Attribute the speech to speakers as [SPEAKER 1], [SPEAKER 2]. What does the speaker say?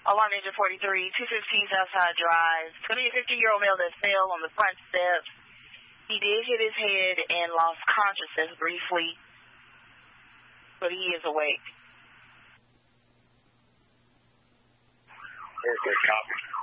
[SPEAKER 1] Alarm Engine 43, 215 Southside Drive. It's going to be a 50-year-old male that fell on the front steps. He did hit his head and lost consciousness briefly, but he is awake.
[SPEAKER 2] Okay, copy.